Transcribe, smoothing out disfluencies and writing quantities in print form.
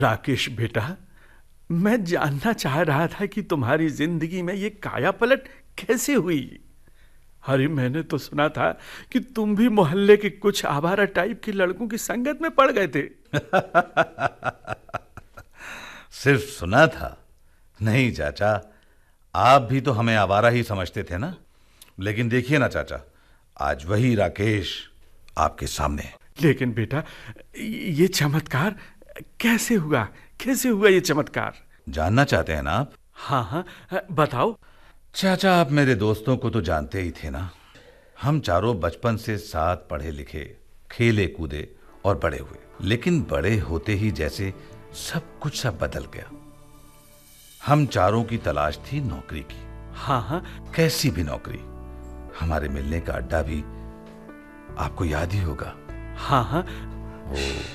राकेश बेटा, मैं जानना चाह रहा था कि तुम्हारी जिंदगी में ये काया पलट कैसे हुई। अरे मैंने तो सुना था कि तुम भी मोहल्ले के कुछ आवारा टाइप के लड़कों की संगत में पड़ गए थे। सिर्फ सुना था? नहीं चाचा, आप भी तो हमें आवारा ही समझते थे ना। लेकिन देखिए ना चाचा, आज वही राकेश आपके सामने है। लेकिन बेटा, ये चमत्कार कैसे हुआ? कैसे हुआ ये चमत्कार? जानना चाहते हैं ना आप? हाँ हाँ, बताओ। चाचा, आप मेरे दोस्तों को तो जानते ही थे ना। हम चारों बचपन से साथ पढ़े लिखे, खेले कूदे और बड़े हुए। लेकिन बड़े होते ही जैसे सब कुछ सा बदल गया। हम चारों की तलाश थी नौकरी की। हाँ हाँ, कैसी भी नौकरी। हमारे मिलने का अड्डा भी आपको याद ही होगा। हाँ हाँ, वो